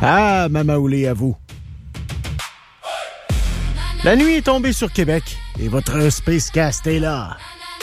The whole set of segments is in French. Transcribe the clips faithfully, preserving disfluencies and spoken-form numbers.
Ah, Mamaoulé à vous. La nuit est tombée sur Québec et votre Spacecast est là.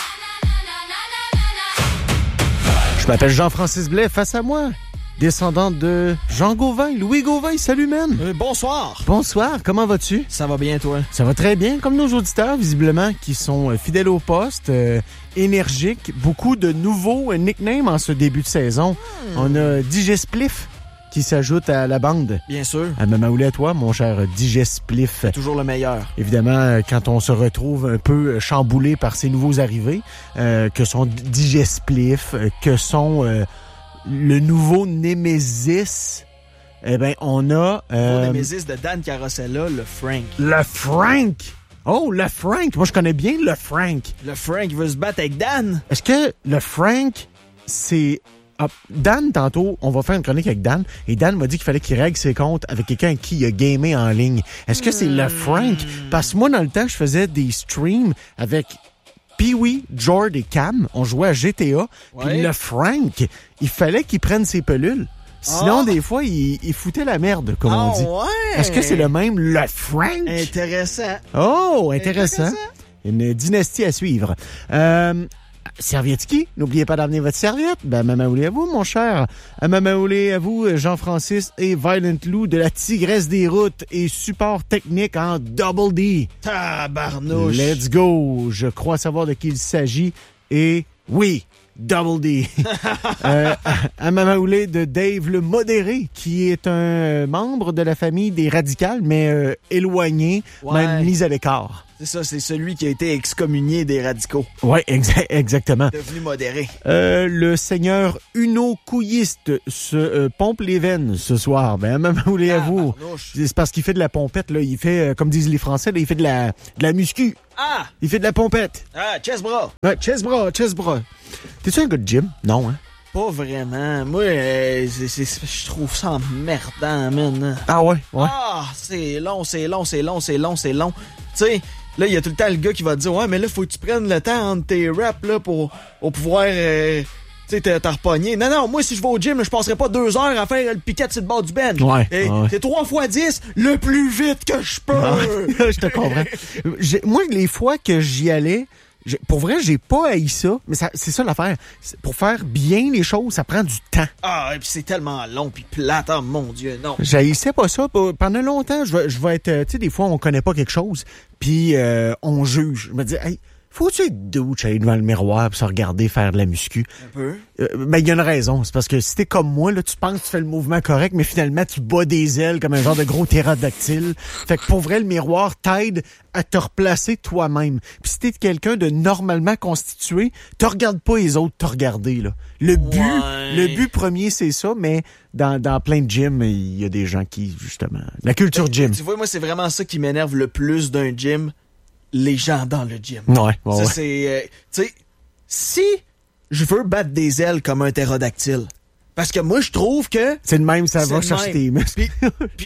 Je m'appelle Jean-Francis Blais, face à moi, descendant de Jean Gauvin, Louis Gauvin. Salut, man. Euh, bonsoir. Bonsoir, comment vas-tu? Ça va bien, toi? Ça va très bien, comme nos auditeurs, visiblement, qui sont euh, fidèles au poste, euh, énergiques. Beaucoup de nouveaux euh, nicknames en ce début de saison. Hmm. On a D J Spliff qui s'ajoute à la bande. Bien sûr. À Mamaoulé à toi, mon cher D J Spliff. Toujours le meilleur. Évidemment, quand on se retrouve un peu chamboulé par ces nouveaux arrivés, euh, que sont D J Spliff, que sont euh, le nouveau Némésis, eh bien, on a... Euh, le Némésis de Dan Carosella, le Frank. Le Frank! Oh, le Frank! Moi, je connais bien le Frank. Le Frank veut se battre avec Dan? Est-ce que le Frank, c'est... Ah, Dan, tantôt, on va faire une chronique avec Dan, et Dan m'a dit qu'il fallait qu'il règle ses comptes avec quelqu'un avec qui il a gamé en ligne. Est-ce que c'est le Frank? Parce que moi, dans le temps, je faisais des streams avec Pee-wee, Jord et Cam. On jouait à G T A. Puis ouais. Le Frank, il fallait qu'il prenne ses pelules. Sinon, oh. des fois, il, il foutait la merde, comme oh, on dit. Ouais. Est-ce que c'est le même, le Frank? Intéressant. Oh, intéressant. intéressant. Une dynastie à suivre. Euh... Serviette-qui? N'oubliez pas d'amener votre serviette. Ben, Mamaoulé à vous, mon cher. À Mamaoulé à vous, Jean-Francis et Violent Lou de la Tigresse des routes et support technique en Double D. Tabarnouche. Let's go. Je crois savoir de qui il s'agit. Et oui, Double D. euh, à Mamaoulé de Dave le Modéré, qui est un membre de la famille des radicales, mais euh, éloigné, ouais. même mis à l'écart. C'est ça, c'est celui qui a été excommunié des radicaux. Oui, exa- exactement. Devenu modéré. Euh, le seigneur Uno Couilliste se euh, pompe les veines ce soir. Ben, Mamaoulé à vous. C'est parce qu'il fait de la pompette, là. Il fait, euh, comme disent les Français, là, il fait de la, de la muscu. Ah! Il fait de la pompette. Ah, chest-bras. Ouais, chest-bras, chest-bras. T'es-tu un gars de gym? Non, hein? Pas vraiment. Moi, euh, c'est, c'est, je trouve ça emmerdant, man. Ah ouais? Ouais. Ah, c'est long, c'est long, c'est long, c'est long, c'est long. Tu sais, là, il y a tout le temps le gars qui va te dire « Ouais, mais là, faut que tu prennes le temps entre tes reps, là, pour, pour pouvoir, euh, tu sais, t'en repogner. » Non, non, moi, si je vais au gym, là, je passerai pas deux heures à faire le piquet sur le bord du bench. Ouais. Et ouais. C'est trois fois dix, le plus vite que je peux. Ouais. Je te comprends. J'ai, moi, les fois que j'y allais, J'ai, pour vrai, j'ai pas haï ça, mais ça, c'est ça l'affaire. C'est, pour faire bien les choses, ça prend du temps. Ah, et puis c'est tellement long, puis plate, oh mon Dieu, non. J'haïssais pas ça. Pendant longtemps, je vais, je vais être... Tu sais, des fois, on connaît pas quelque chose, puis euh, on juge. Je me dis, hey, faut-tu être douche aller devant le miroir pour se regarder faire de la muscu? Un peu. Euh, ben, il y a une raison. C'est parce que si t'es comme moi, là, tu penses que tu fais le mouvement correct, mais finalement, tu bats des ailes comme un genre de gros ptérodactyle. Fait que pour vrai, le miroir t'aide à te replacer toi-même. Puis si t'es quelqu'un de normalement constitué, te regardes pas les autres te regarder, là. Le but, ouais. le but premier, c'est ça, mais dans, dans plein de gyms, il y a des gens qui, justement... La culture gym. Tu vois, moi, c'est vraiment ça qui m'énerve le plus d'un gym. Les gens dans le gym. Ouais, ouais, ça, ouais. c'est... Euh, tu sais, si je veux battre des ailes comme un ptérodactyle, parce que moi, je trouve que... C'est le même, ça va chercher tes muscles. Puis, puis,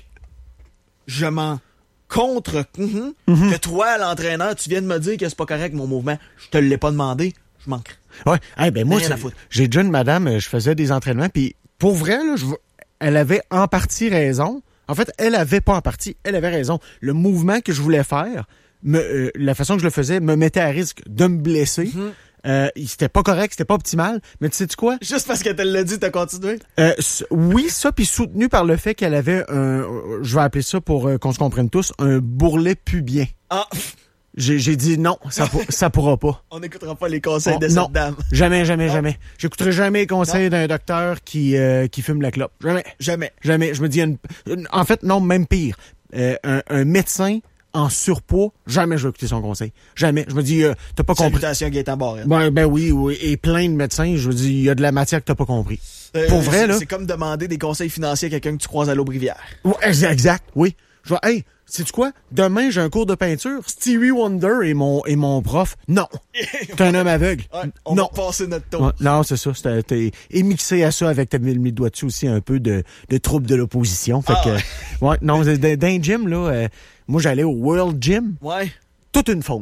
je m'en contre mm-hmm, mm-hmm. que toi, l'entraîneur, tu viens de me dire que c'est pas correct mon mouvement. Je te l'ai pas demandé. Je manque. Ouais. Hey, ben moi, j'ai déjà une madame, je faisais des entraînements, puis pour vrai, là, je, elle avait en partie raison. En fait, elle avait pas en partie, elle avait raison. Le mouvement que je voulais faire... Me, euh, la façon que je le faisais me mettait à risque de me blesser. Mm-hmm. Euh, c'était pas correct, c'était pas optimal. Mais tu sais quoi? Juste parce qu'elle te l'a dit, t'as continué? Euh, oui, ça, puis soutenu par le fait qu'elle avait un... Je vais appeler ça pour euh, qu'on se comprenne tous, un bourrelet pubien. Ah! J'ai, j'ai dit non, ça, ça pourra pas. On n'écoutera pas les conseils On, de non, cette dame. Jamais, jamais, non. jamais. J'écouterai jamais les conseils non. d'un docteur qui, euh, qui fume la clope. Jamais. Jamais. Jamais. Je me dis... Une, une, en fait, non, même pire. Euh, un, un médecin... en surpoids, jamais je vais écouter son conseil. Jamais. Je me dis, euh, t'as pas compris. Salutations Gaëtan Barrette. Ben, ben oui, oui. Et plein de médecins, je me dis, il y a de la matière que t'as pas compris. Euh, Pour vrai, c'est, là. C'est comme demander des conseils financiers à quelqu'un que tu croises à l'Aubrivière. Ouais, exact, oui. Je vois, hey, sais-tu quoi? Demain, j'ai un cours de peinture. Stevie Wonder est mon, est mon prof. Non. T'es un homme aveugle. Ouais, on non. va passer notre tour. Ouais, non, c'est ça. C'était, t'es, et mixé à ça avec, t'as mis le doigt dessus aussi, un peu de, de trouble de l'opposition. Fait ah, que, ouais. ouais, non, d'un gym, là, euh, moi, j'allais au World Gym. Ouais. Toute une faune.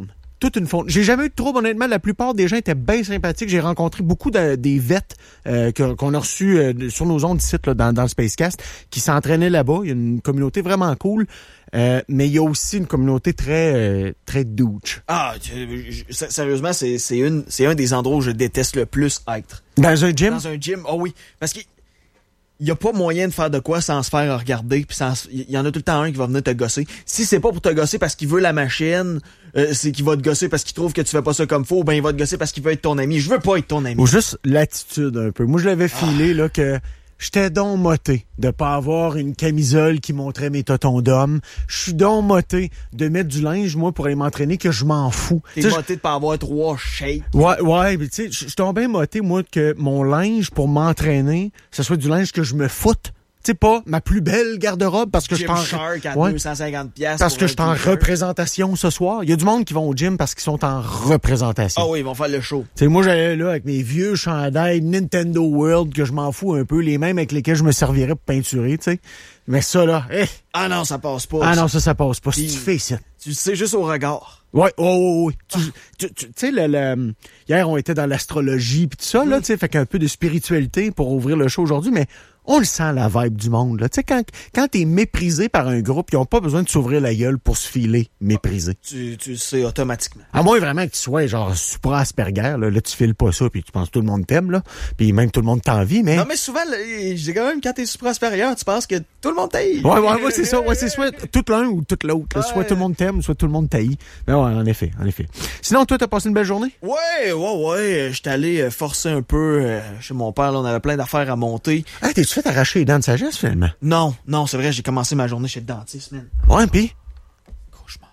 toute une faune. J'ai jamais eu de trouble, honnêtement. La plupart des gens étaient bien sympathiques. J'ai rencontré beaucoup de, des vets euh, que, qu'on a reçus euh, sur nos ondes ici, là, dans, dans le Spacecast, qui s'entraînaient là-bas. Il y a une communauté vraiment cool. Euh, mais il y a aussi une communauté très euh, très douche. Ah, sérieusement, c'est, c'est, une, c'est un des endroits où je déteste le plus être. Dans un gym? Dans un gym, oh oui. Parce qu'il n'y a pas moyen de faire de quoi sans se faire regarder. Puis il y en a tout le temps un qui va venir te gosser. Si c'est pas pour te gosser parce qu'il veut la machine, euh, c'est qu'il va te gosser parce qu'il trouve que tu fais pas ça comme faut, ben il va te gosser parce qu'il veut être ton ami. Je veux pas être ton ami. Ou juste l'attitude un peu. Moi, je l'avais filé, ah. là, que... J'étais donc moté de pas avoir une camisole qui montrait mes totons d'homme. Je suis donc moté de mettre du linge, moi, pour aller m'entraîner, que je m'en fous. T'es t'sais, moté de pas avoir trois shapes. Ouais, ouais, mais tu sais, je suis donc bien moté, moi, que mon linge pour m'entraîner, ce soit du linge que je me foute. Tu sais, pas ma plus belle garde-robe parce que je suis en... Shark à ouais, deux cent cinquante dollars parce que je suis en représentation ce soir. Il y a du monde qui vont au gym parce qu'ils sont en représentation. Ah oui, ils vont faire le show. Tu sais, moi, j'allais là avec mes vieux chandails Nintendo World que je m'en fous un peu, les mêmes avec lesquels je me servirais pour peinturer, tu sais. Mais ça, là, eh. Ah non, ça passe pas. Ah ça. non, ça, ça passe pas. Puis, si tu fais ça. Tu sais juste au regard. Ouais, oh, oh, oh. Tu sais, tu, tu, le, le, hier, on était dans l'astrologie pis tout ça, là, mm. tu sais, fait qu'un peu de spiritualité pour ouvrir le show aujourd'hui, mais on le sent, la vibe du monde, là. Tu sais, quand, quand t'es méprisé par un groupe, ils ont pas besoin de s'ouvrir la gueule pour se filer méprisé. Tu, tu le sais automatiquement. À moins vraiment que tu sois, genre, super Asperger, là, là tu files pas ça, puis tu penses que tout le monde t'aime, là, puis même tout le monde t'envie, mais... Non, mais souvent, là, je dis quand même, quand t'es super supérieur, tu penses que tout le monde t'haït. Ouais, ouais, ouais, c'est ça. Ouais, c'est soit tout l'un ou tout l'autre. Ouais. Soit tout le monde t'aime, soit tout le monde t'haït. Mais ouais, en effet, en effet. Sinon, toi, t'as passé une belle journée? Ouais, ouais, ouais. J'étais allé forcer un peu euh, chez mon père, là, on avait plein d'affaires à monter. Ah, t'es-tu fait arracher les dents de sagesse, finalement? Non, non, c'est vrai, j'ai commencé ma journée chez le dentiste, man. Ouais, pis? Cauchemar.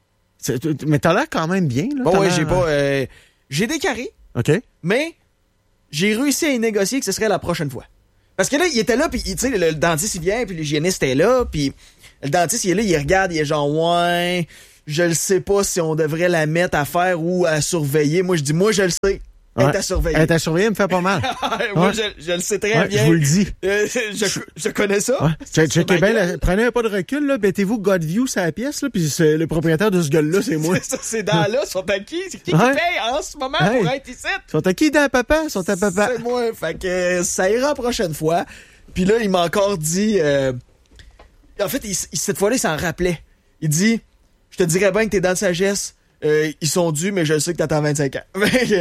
C'est, mais t'as l'air quand même bien, là. Bon, ouais, j'ai pas... Euh, j'ai des caries. OK. Mais j'ai réussi à y négocier que ce serait la prochaine fois. Parce que là, il était là, puis tu sais, le, le dentiste, il vient, puis l'hygiéniste est là, puis le dentiste, il est là, il regarde, il est genre, ouais, je le sais pas si on devrait la mettre à faire ou à surveiller. Moi, je dis, moi, je le sais. Elle ouais. est à surveiller. Elle est à surveiller, me fait pas mal. Moi, ouais. je, je le sais très ouais, bien. Je vous le dis. Euh, je, je connais ça. Ouais. Checkez bien, là, prenez un pas de recul, là, mettez-vous Godview sur la pièce, là, puis c'est le propriétaire de ce gueule-là, c'est moi. C'est ça, ces dents-là sont à qui? C'est qui ouais. qui paye en ce moment ouais. pour être ici? Sont à qui dans papa? Sont à papa. C'est moi. Fait que ça ira la prochaine fois. Puis là, il m'a encore dit... Euh... En fait, il, il, cette fois-là, il s'en rappelait. Il dit, je te dirais bien que tes dents de sagesse, euh, ils sont dus, mais je sais que t'attends vingt-cinq ans.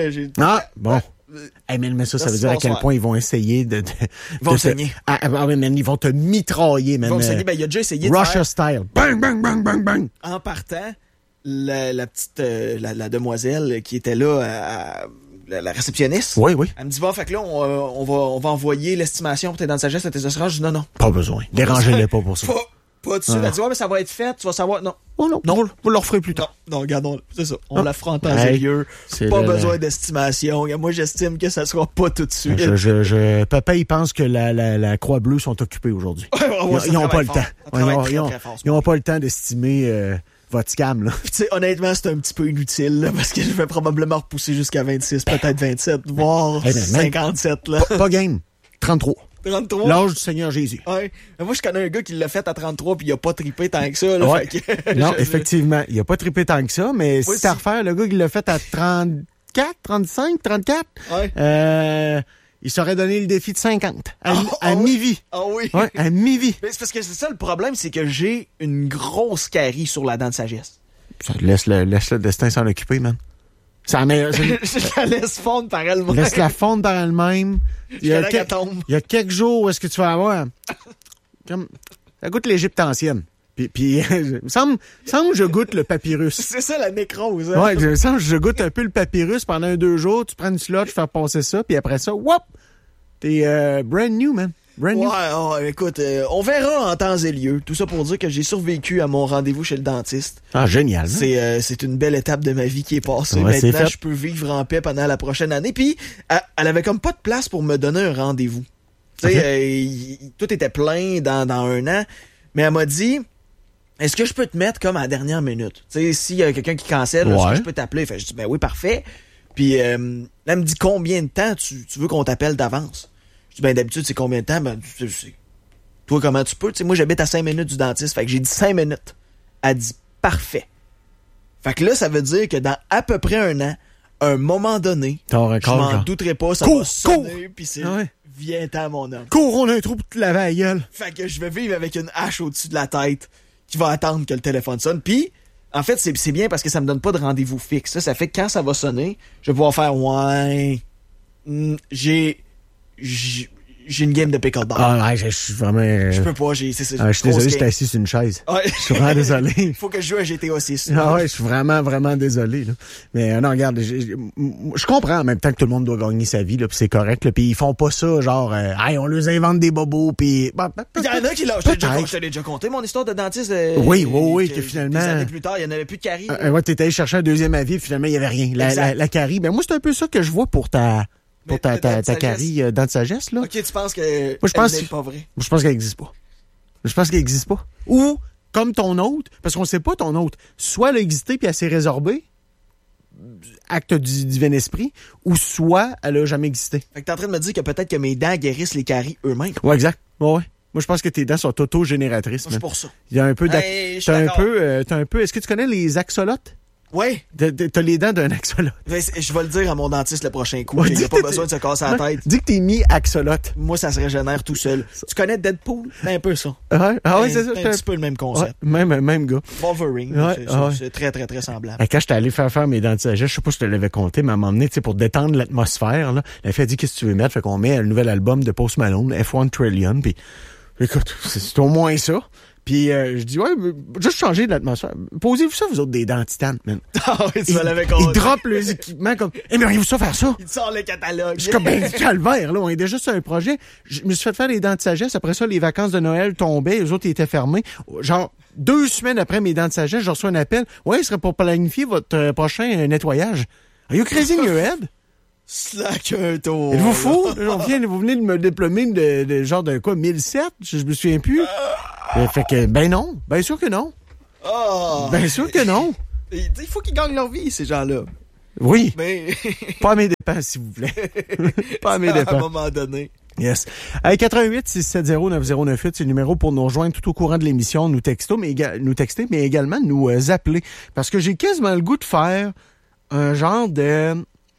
Ah, bon. Hey, mais, mais ça, ça veut dire à quel point ils vont essayer de... de ils vont de saigner. Te... Ah, ah, man, ils vont te mitrailler, man. Ils vont me saigner. Ben, il a déjà essayé de Russia faire... style. Bang, bang, bang, bang, bang. En partant, la, la petite... Euh, la, la demoiselle qui était là... À, à, la, la réceptionniste. Oui, oui. Elle me dit, bon, fait que là, on, on, va, on va envoyer l'estimation pour tes dents de sagesse à tes assurances. Je dis, non, non. Pas besoin. Dérangez-les pas pour ça. Pas, pas dessus. Ah. Elle dit, ouais, mais ça va être fait. Tu vas savoir. Non. Oh non. Non, vous le referez plus tard. Non, non, regardons. C'est ça. On ah. la fera en temps hey, et lieu. Pas le... besoin d'estimation. Moi, j'estime que ça sera pas tout de suite. Je, je, je... Papa, il pense que la, la, la Croix-Bleue sont occupés aujourd'hui. Ouais, ouais, ils n'ont pas fort. le temps. Ouais, ils, ont, très, ils, ont, très fort, ils ont pas le temps d'estimer euh, votre scam, là. Tu sais, honnêtement, c'est un petit peu inutile, là, parce que je vais probablement repousser jusqu'à vingt-six, peut-être vingt-sept, voire hey, cinquante-sept, là. Pas, pas game. trente-trois. trente-trois? L'âge du Seigneur Jésus. Ouais. Mais moi, je connais un gars qui l'a fait à trente-trois puis il a pas trippé tant que ça, là. Ouais. Fait que, non, je... effectivement. Il a pas trippé tant que ça, mais oui, si t'as à refaire, le gars qui l'a fait à trente-quatre, trente-cinq, trente-quatre, ouais. euh, il s'aurait donné le défi de cinquante. À, oh, à oh, mi-vie. Ah oh, oui. Ouais, à mi-vie. Mais c'est parce que c'est ça le problème, c'est que j'ai une grosse carie sur la dent de sagesse. Ça, laisse, le, laisse le destin s'en occuper, man. Ça met, ça... Je la laisse fondre par elle-même. Laisse la fondre par elle-même. Il y a, quel... il y a quelques jours où est-ce que tu vas avoir... Comme... Ça goûte l'Égypte ancienne. Puis, puis il me semble, semble que je goûte le papyrus. C'est ça, la nécrose. Hein? Ouais, il me semble que je goûte un peu le papyrus pendant un, deux jours. Tu prends une slot, je fais passer ça, puis après ça, whoop! T'es euh, brand new, man. Brand new. Ouais, oh, écoute, euh, on verra en temps et lieu. Tout ça pour dire que j'ai survécu à mon rendez-vous chez le dentiste. Ah, génial. Hein? C'est, euh, c'est une belle étape de ma vie qui est passée. Ouais, maintenant, je peux vivre en paix pendant la prochaine année. Puis, elle, elle avait comme pas de place pour me donner un rendez-vous. Tu sais, okay. euh, tout était plein dans, dans un an. Mais elle m'a dit, est-ce que je peux te mettre comme à la dernière minute? Tu sais, s'il y a quelqu'un qui cancelle, ouais. Est-ce que je peux t'appeler? Fait, je dis, ben oui, parfait. Puis, euh, elle me dit, combien de temps tu, tu veux qu'on t'appelle d'avance? Je dis, ben d'habitude, c'est combien de temps? Ben, tu sais, toi, comment tu peux? Tu sais, moi, j'habite à cinq minutes du dentiste. Fait que j'ai dit cinq minutes. Elle dit, parfait. Fait que là, ça veut dire que dans à peu près un an, un moment donné, T'auras un je corps, m'en genre. douterai pas, ça Cours, va sonner, pis c'est Ah ouais. viens-t'en, mon homme. Cours, on a un trou pour te laver la gueule. Fait que je vais vivre avec une hache au-dessus de la tête qui va attendre que le téléphone sonne. Puis, en fait, c'est, c'est bien parce que ça me donne pas de rendez-vous fixe. Ça, ça fait que quand ça va sonner, je vais pouvoir faire « Ouais, hmm, j'ai, j'ai... j'ai une game de pickleball. » Ah, ouais, je je suis vraiment... euh, Je peux pas, j'ai... C'est, c'est, ah, je suis grosse désolé, j'étais game. assis sur une chaise. Ouais. Je suis vraiment désolé. Faut que je joue à G T A six. Ah ouais, je suis vraiment, vraiment désolé. Là. Mais euh, non, regarde, je, je, je comprends en même temps que tout le monde doit gagner sa vie, là, puis c'est correct. Là, puis ils font pas ça, genre, euh, hey, on leur invente des bobos, puis... Bah, bah, Il y en a qui l'ont... Je t'ai déjà, peut-être. je t'ai déjà conté, mon histoire de dentiste. euh, Oui, oui, oui, que, que finalement- Des années plus tard, il y en avait plus de caries. Euh, ouais, t'étais allé chercher un deuxième avis, puis finalement, il y avait rien. La, Exact. la, la carie. Ben moi, c'est un peu ça que je vois pour ta... Pour Mais ta, le ta, dent de ta sagesse. carie euh, dent de sagesse, là. Ok, tu penses que Moi, je pense elle n'est que- pas vrai? Je pense qu'elle existe pas. Je pense qu'elle existe pas. Ou, comme ton autre, parce qu'on sait pas ton autre, soit elle a existé puis elle s'est résorbée, acte du divin esprit, ou soit elle a jamais existé. Fait que t'es en train de me dire que peut-être que mes dents guérissent les caries eux-mêmes. Ouais, exact. Ouais, ouais. Moi, je pense que tes dents sont auto-génératrices. C'est man. pour ça. Il y a un peu d'ac- Hey, je suis t'as un d'accord. peu, euh, t'as un peu. Est-ce que tu connais les axolotes? Ouais. T'as- T'as les dents d'un axolote. Ben, c'est- je vais le dire à mon dentiste le prochain coup. Ouais, qu'il dis n'y a pas que besoin de t'es- se casser la tête. Dis que t'es mi-axolote. Moi, ça se régénère tout seul. Tu connais Deadpool? Ben, un peu ça. Ouais. Ah ouais, Ben, c'est ça. un j'étais- petit peu le même Ouais, concept. même, même gars. Wolverine, Ouais, c'est, ah ouais. c'est- c'est très, très, très semblable. Ben, quand j'étais allé faire faire mes dents de sagesse, je sais pas si je te l'avais compté, mais à un moment donné, tu sais, pour détendre l'atmosphère, là, la fille a dit, qu'est-ce que tu veux mettre? Fait qu'on met le nouvel album de Post Malone, F un Trillion, puis écoute, c'est, c'est au moins ça. Puis euh, je dis, ouais, mais juste changer de l'atmosphère. Posez-vous ça, vous autres, des dents titane, man. Ah oui, tu Ils, me l'avais ils compté. droppent les équipements comme, eh, mais auriez-vous ça faire ça? Il te sort le catalogue. Je suis comme, ben, calvaire, là, on est déjà sur un projet. Je me suis fait faire les dents de sagesse. Après ça, les vacances de Noël tombaient, les autres ils étaient fermés. Genre, deux semaines après mes dents de sagesse, je reçois un appel. Ouais, ce serait pour planifier votre euh, prochain euh, nettoyage. Are you crazy in your head? Slack un tour. Êtes-vous fou? On vient, vous venez de me déplomer de, de genre de quoi, mille sept? Je, je me souviens plus. Euh, fait que, ben non. Ben sûr que non. Ah! Ben sûr que non. Il il faut qu'ils gagnent leur vie, ces gens-là. Oui. Mais, Pas à mes dépens, s'il vous plaît. Pas à mes à un dépens. moment donné. Yes. Hey, quatre un huit six sept zéro neuf zéro neuf huit, c'est le numéro pour nous rejoindre tout au courant de l'émission, nous texter, mais, éga- nous texter, mais également nous euh, appeler. Parce que j'ai quasiment le goût de faire un genre de...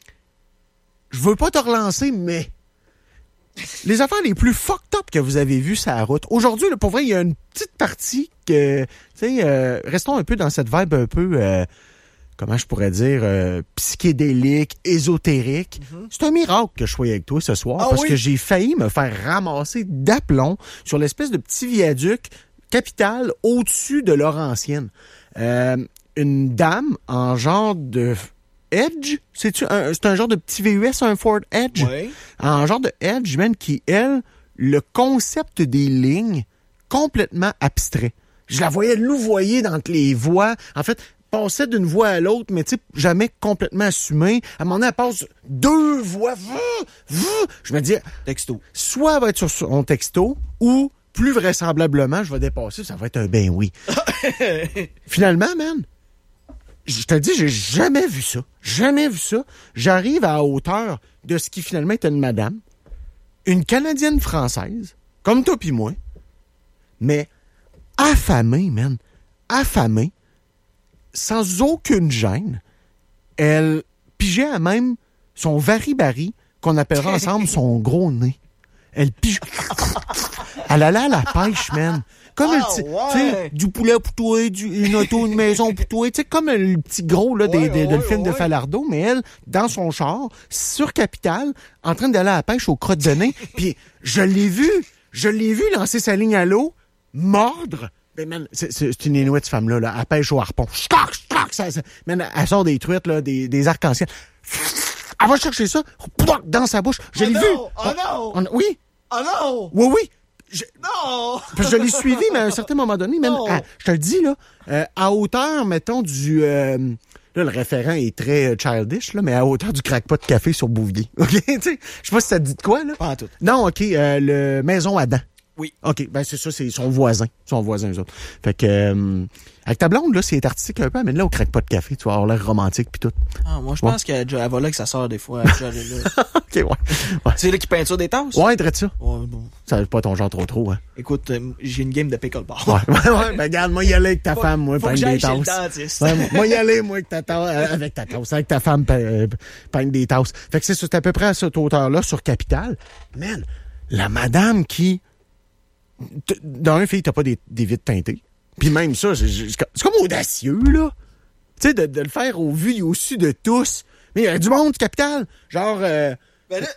Je veux pas te relancer, mais... Les affaires les plus fucked up que vous avez vues sur la route. Aujourd'hui, là, pour vrai, il y a une petite partie que... Tu sais, euh, restons un peu dans cette vibe un peu... euh, comment je pourrais dire, euh, psychédélique, ésotérique. Mm-hmm. C'est un miracle que je sois avec toi ce soir, ah, parce oui? que j'ai failli me faire ramasser d'aplomb sur l'espèce de petit viaduc capital au-dessus de Laurentienne. Euh, une dame en genre de Edge, c'est-tu un, c'est un genre de petit V U S, un Ford Edge? Ouais. En genre de Edge, man, qui, elle, le concept des lignes, complètement abstrait. Je la voyais louvoyer dans les voies. En fait, passait d'une voie à l'autre, mais tu sais, jamais complètement assumé. À un moment donné, elle passe deux voies. Je me dis, Texto. soit elle va être sur son texto, ou, plus vraisemblablement, je vais dépasser, ça va être un ben oui. Finalement, man, je te dis, j'ai jamais vu ça. Jamais vu ça. J'arrive à la hauteur de ce qui finalement était une madame, une Canadienne française, comme toi pis moi, mais affamée, man. Affamée. Sans aucune gêne, elle pigeait à même son vari-bari, qu'on appellera ensemble son gros nez. Elle pige... Elle allait à la pêche, man. Comme ah, un petit, ouais. tu sais, du poulet pour toi, du, une auto, une maison pour toi, tu sais, comme le petit gros, là, des, ouais, des, ouais, de le film ouais. de Falardeau, mais elle, dans son char, sur Capitale, en train d'aller à la pêche aux crottes de nez, puis je l'ai vu, je l'ai vu lancer sa ligne à l'eau, mordre. Ben, man, c'est, c'est, c'est une Inuit, cette femme-là, là. Elle pêche au harpon. Schtack, schtack, ça, ça, man, elle sort des truites, là, des, des arcs-en-ciel. Elle va chercher ça, dans sa bouche. Je Oh l'ai non! vu. Oh non! On- on- oui. Oh non! Oui, oui. Je, Non! parce que je l'ai suivi, mais à un certain moment donné, man, Non. à- je te le dis, là, euh, à hauteur, mettons, du... euh, là, le référent est très euh, childish, là, mais à hauteur du crackpot de café sur Bouvier. OK? Tu sais, je sais pas si ça te dit de quoi, là. Pas en tout. Non, OK, euh, le Maison Adam. Oui. OK, ben c'est ça, c'est son voisin. Son voisin, eux autres. Fait que, euh, avec ta blonde, là, c'est artistique un peu, amène-la au craque pas de café, tu vas avoir l'air romantique pis tout. Ah, moi, je Ouais. pense qu'elle elle va là que ça sort des fois. Elle, là. OK, ouais. ouais. C'est là qui peinture des tasses? Ouais, drette ça. Ouais, bon. Ça va pas ton genre trop trop, hein. Écoute, euh, j'ai une game de pickleball. Ouais, ouais, ouais. Ben, regarde, moi, y aller avec ta Faut- femme, moi, faut que peindre des j'aille chez le tasses. dentiste. Ouais, moi, moi, y aller, moi, avec ta, ta- euh, avec ta tasse, avec ta femme, pe- euh, peindre des tasses. Fait que c'est ça, c'est à peu près à cette hauteur-là, sur Capital. Man, la madame qui, t- dans un fille, t'as pas des, des vitres teintées. Puis même ça, c'est, c'est c'est comme audacieux, là. Tu sais, de, de le faire au vu et au su de tous. Mais il y a du monde, Capital. Genre, euh, Ben là,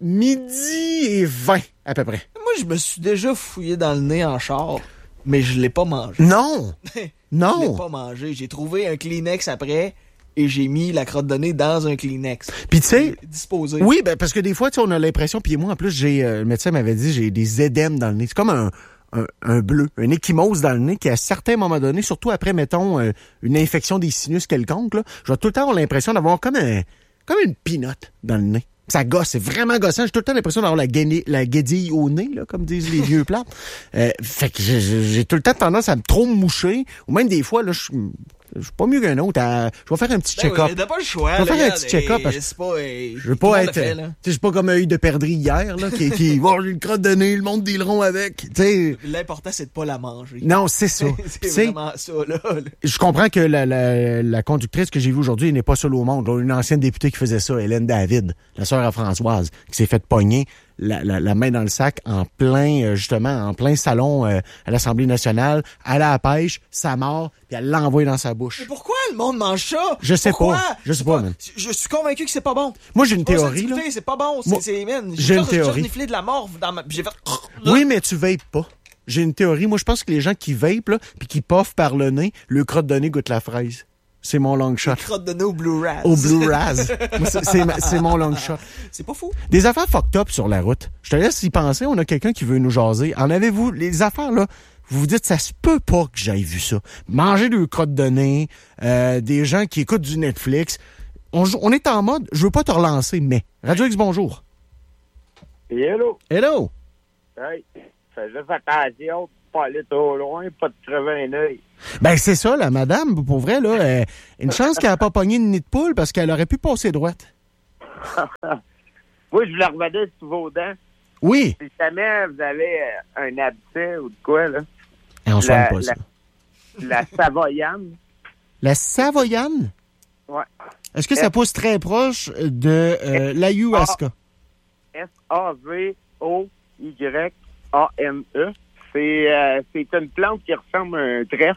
midi et vingt, à peu près. moi, je me suis déjà fouillé dans le nez en char, mais je l'ai pas mangé. Non! Je l'ai Non! pas mangé. J'ai trouvé un Kleenex après et j'ai mis la crotte de nez dans un Kleenex. Puis tu sais, Disposé. oui, ben parce que des fois, tu sais, on a l'impression, puis moi, en plus, j'ai, euh, le médecin m'avait dit, j'ai des édèmes dans le nez. C'est comme un, un, un bleu, un échymose dans le nez qui, à certains moments donnés, surtout après, mettons, euh, une infection des sinus quelconque, là, je vais tout le temps avoir l'impression d'avoir comme un, comme une pinotte dans le nez. Ça gosse, c'est vraiment gossant. J'ai tout le temps l'impression d'avoir la, guenille- la guédille au nez, là, comme disent les vieux plats. Euh, fait que j'ai, j'ai j'ai tout le temps tendance à me trop me moucher, ou même des fois, là, je je suis pas mieux qu'un autre. À, je vais faire un petit Ben check-up. oui, t'as pas le choix. Je vais là, faire un regarde, petit check-up, eh, parce que C'est pas... eh, Je veux tout le pas monde être, le fait, euh, là. tu sais, je suis pas comme œil de perdrix hier, là, qui, qui, oh, j'ai une crotte de nez, le monde dealeront avec, tu sais. L'important, c'est de pas la manger. Non, c'est ça. c'est Tu sais, vraiment ça, là. là. je comprends que la, la, la conductrice que j'ai vue aujourd'hui n'est pas seule au monde. Là, une ancienne députée qui faisait ça, Hélène David, la sœur à Françoise, qui s'est fait pogner la, la, la main dans le sac en plein, euh, justement, en plein salon euh, à l'Assemblée nationale, elle a la pêche, ça mord, puis elle l'a envoyé dans sa bouche. Mais pourquoi le monde mange ça? Je sais Pourquoi? pas. Je sais pas, man. Je suis convaincu que c'est pas bon. Moi, j'ai une Pas théorie, ça, là. écoutez, c'est pas bon. Moi, C'est, c'est, man, j'ai une déjà- j'ai déjà théorie. reniflé de la mort dans ma... J'ai fait... Oui, mais tu vapes pas. J'ai une théorie. Moi, je pense que les gens qui vapent, là, puis qui puffent par le nez, le crotte de nez goûte la fraise. C'est mon long shot. Crotte de nez au Blue Raz. Au Blue Raz. Moi, c'est, c'est, ma- c'est mon long shot. C'est pas fou. Des affaires fucked up sur la route. Je te laisse y penser. On a quelqu'un qui veut nous jaser. En avez-vous les affaires, là? Vous vous dites, ça se peut pas que j'aille vu ça. Manger du crotte de nez, euh, des gens qui écoutent du Netflix. On, joue- on est en mode, je veux pas te relancer, mais. Radio X, bonjour. Hello. Hello. Hey, fais juste attention, pas aller trop loin, pas te crever un œil. Ben, c'est ça, la madame, pour vrai, là. euh, une chance qu'elle a pas pogné une nid de poule parce qu'elle aurait pu passer droite. Moi, je voulais revenir sur vos dents. Oui. Si jamais vous avez euh, un abcès ou de quoi, là, Et on soigne la, pas la, ça. la savoyane, La Savoyane? ouais, Est-ce que ça pousse très proche de euh, l'ayahuasca? S A V O Y A N E. C'est euh, c'est une plante qui ressemble à un trèfle.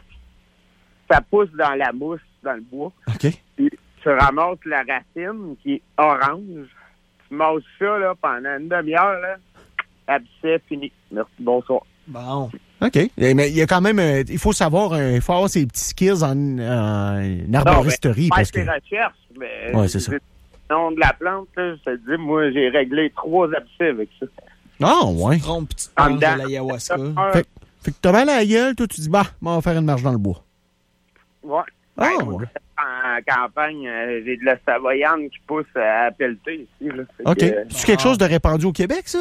Ça pousse dans la mousse, dans le bois. OK. Puis, tu ramasses la racine qui est orange. Tu manges ça là, pendant une demi-heure. Là. Abcès fini. Merci, bonsoir. Bon. OK. Eh, Mais il y a quand même... euh, il faut savoir... euh, il faut avoir ses petits skills en, en arboristerie. Non, parce mais, que... faire tes recherches, mais Ouais, c'est ça. le nom de la plante, là, je te dis, moi, j'ai réglé trois abcès avec ça. Ah, ouais. Trompe, petite En planche dedans. de l'ayahuasca. Fait, fait que t'as mal à la gueule, toi, tu dis, bah, on va faire une marche dans le bois. Ouais. Ah, Ben, moi, ouais. en campagne, euh, j'ai de la savoyane qui pousse à pelleter ici. Là. Fait OK. que, euh, C'est quelque chose de répandu au Québec, ça?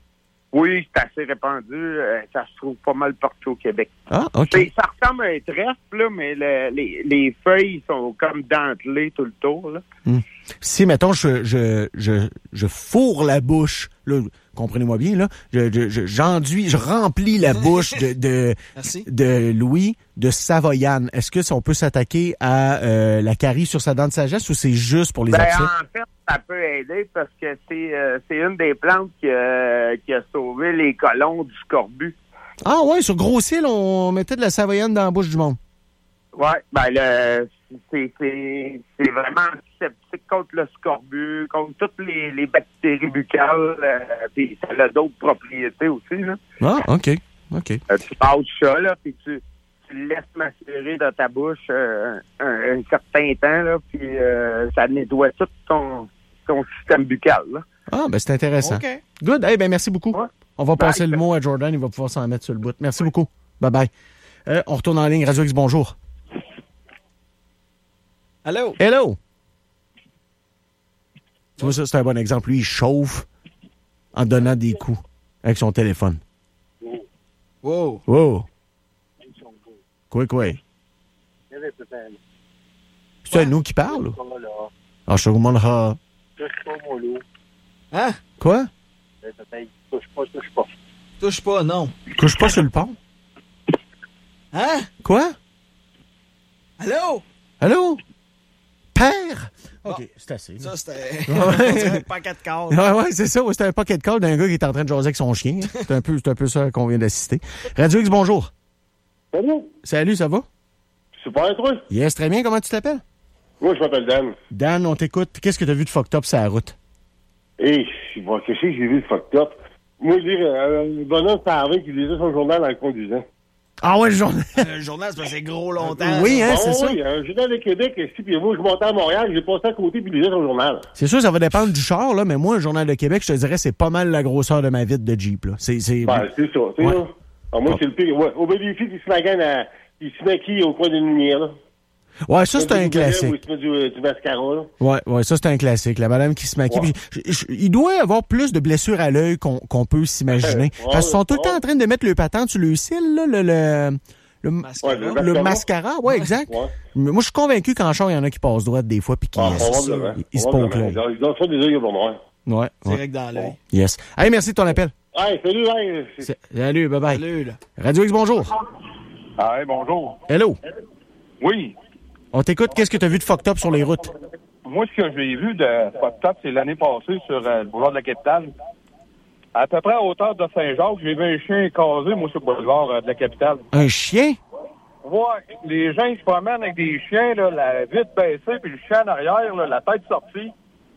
oui, c'est assez répandu. euh, ça se trouve pas mal partout au Québec. Ah, OK. C'est- Ça ressemble à un trèfle, là, mais le- les, les feuilles sont comme dentelées tout le tour. Là. Si, mettons, je, je, je, je fourre la bouche, là, comprenez-moi bien, là, je, je, je- j'enduis, je remplis la bouche de, de, Merci. de Louis de Savoyane. Est-ce que ça, on peut s'attaquer à euh, la carie sur sa dent de sagesse ou c'est juste pour les Ben, abcès? en fait, ça peut aider parce que c'est euh, c'est une des plantes qui, a- qui a sauvé les colons du scorbut. Ah ouais, sur Gros-Cil, on mettait de la Savoyane dans la bouche du monde. Ouais, ben le c'est c'est c'est vraiment antiseptique contre le scorbut, contre toutes les, les bactéries buccales, euh, puis ça a d'autres propriétés aussi là. Ah, OK. OK. Euh, tu passes ça là, puis tu tu le laisses macérer dans ta bouche euh, un, un certain temps là, puis euh, ça nettoie tout ton ton système buccal là. Ah, ben c'est intéressant. OK. Good. Eh ben merci beaucoup. Ouais. On va passer Bye. le mot à Jordan, il va pouvoir s'en mettre sur le bout. Merci beaucoup. Bye-bye. Euh, on retourne en ligne. Radio X, bonjour. Allô? Hello! Tu vois, ça, c'est un bon exemple. Lui, il chauffe en donnant des coups avec son téléphone. Wow. Wow. Quoi, quoi? C'est à nous qui parle? Ah, je te demande. Hein? Quoi? Touche pas, touche pas. Touche pas, non. Couche pas sur le pont? Hein? Quoi? Allô? Allô? Père? OK, Bon. c'est assez. là. Ça, c'était Ouais. un paquet de cartes. Ouais, ouais, c'est ça. Ouais, c'était un pocket call d'un gars qui est en train de jaser avec son chien. C'est un peu, c'est un peu ça qu'on vient d'assister. Radio X, bonjour. Salut. Salut, ça va? Super, toi? Yes, très bien. Comment tu t'appelles? Moi, je m'appelle Dan. Dan, on t'écoute. Qu'est-ce que t'as vu de fucked up sur la route? Hé, je vois que c'est que j'ai vu le fucked up. Moi, je dis, euh, un bonhomme parvé qui lisait son journal en le conduisant. Ah ouais, le journal. Le journal, c'est parce que c'est gros longtemps. Oui, hein, Bon, c'est ça. oui, un journal de Québec, si, puis moi, je montais à Montréal, j'ai passé à côté, puis il lisait son journal. C'est sûr, ça va dépendre du char, là, mais moi, un journal de Québec, je te dirais, c'est pas mal la grosseur de ma vitre de Jeep, là. C'est, c'est... Ben, c'est ça, tu sais, Ouais. là. Alors, moi, Ah. c'est le pire. Ouais. Au bénéfice, il se magane à, il se maquille au coin d'une lumière, là. Ouais, ça, c'est un Ou il classique. se met du, du mascara, là. Ouais, ouais, ça, c'est un classique. La madame qui se maquille. Ouais. Puis, je- je- il doit y avoir plus de blessures à l'œil qu'on, qu'on peut s'imaginer. Ouais, Parce qu'ils sont tout le ouais. temps en train de mettre le patente sur le cil, là, le, le, le, Mascara. Ouais, le le mascara. mascara. Ouais, exact. Ouais. Mais moi, je suis convaincu qu'en char, il y en a qui passent droite des fois, puis qui, Ah, euh, probablement. ils, ils se poquent Probablement. l'œil. Ils ont ça des yeux pour moi. Ouais, ouais. Direct dans l'œil. Yes. Hey, merci de ton appel. Hey, salut, hey. c'est- C'est- Salut, bye bye. Salut, là. Radio X, bonjour. Ah, hey, bonjour. Hello. Oui. On t'écoute. Qu'est-ce que t'as vu de fucked up sur les routes? Moi, ce que j'ai vu de fucked up, c'est l'année passée sur euh, le boulevard de la Capitale. À peu près à hauteur de Saint-Jacques, j'ai vu un chien écrasé, moi, sur le boulevard euh, de la Capitale. Un chien? Ouais, les gens, ils se promènent avec des chiens, là, la vitre baissée, puis le chien en arrière, là, la tête sortie.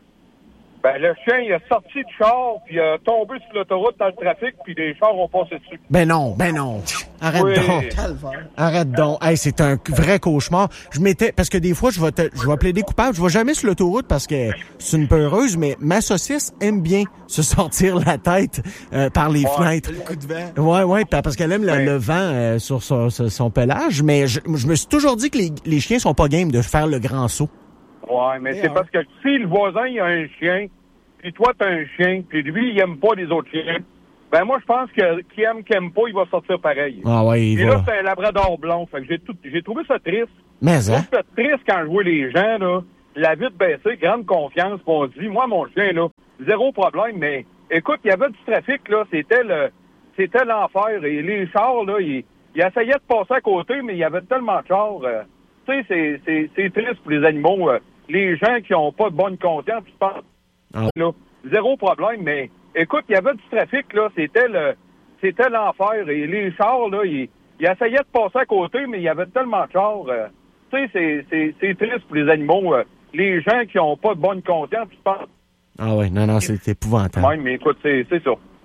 Ben, le chien, il a sorti du char, puis il a tombé sur l'autoroute dans le trafic, puis les chars ont passé dessus. Ben non, ben non. Arrête Oui. donc. Calvaire. Arrête donc. Hey, c'est un vrai cauchemar. Je m'étais, parce que des fois, je vais te, je vais plaider coupable. Je vais jamais sur l'autoroute parce que c'est une peureuse, mais ma saucisse aime bien se sortir la tête euh, par les fenêtres. Le coup de vent. Ouais, ouais, pa- parce qu'elle aime le, Ouais. le vent euh, sur son, sur son pelage, mais je, je me suis toujours dit que les, les chiens sont pas game de faire le grand saut. Ouais, mais Et c'est un. parce que si le voisin, il a un chien, puis toi, t'as un chien, puis lui, il aime pas les autres chiens, ben moi, je pense que qui aime, qui aime pas, il va sortir pareil. Ah ouais, il Puis va. là, c'est un labrador blond. Fait que j'ai tout, j'ai trouvé ça triste. Mais J'ai hein? trouvé ça triste quand je vois les gens, là, la vitre baissée, grande confiance, puis on dit, moi, mon chien, là, zéro problème, mais écoute, il y avait du trafic, là, c'était le, c'était l'enfer. Et les chars, là, ils, ils essayaient de passer à côté, mais il y avait tellement de chars. euh, tu sais, c'est, c'est, c'est triste pour les animaux. euh, les gens qui ont pas de bonne conscience, ils pensent, Ah. là, zéro problème, mais écoute, il y avait du trafic, là, c'était le, c'était l'enfer. Et les chars, là, ils, ils essayaient de passer à côté, mais il y avait tellement de chars. euh, tu sais, c'est, c'est, c'est triste pour les animaux. euh, les gens qui ont pas de bonne conscience, ils pensent, Ah ouais, non, non, c'est épouvantable. même, mais écoute, c'est, c'est ça.